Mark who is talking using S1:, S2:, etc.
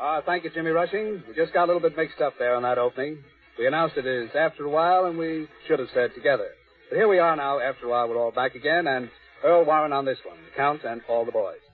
S1: Thank you, Jimmy Rushing. We just got a little bit mixed up there on that opening. We announced it as After a While, and we should have said Together. But here we are now. After a while, we're all back again, and Earl Warren on this one, The Count and All the Boys.